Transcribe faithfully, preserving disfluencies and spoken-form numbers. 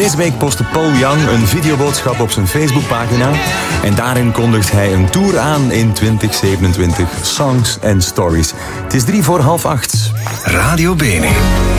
Deze week postte Paul Young een videoboodschap op zijn Facebookpagina. En daarin kondigt hij een tour aan in twintig zevenentwintig. Songs and Stories. Het is drie voor half acht. Radio Bene.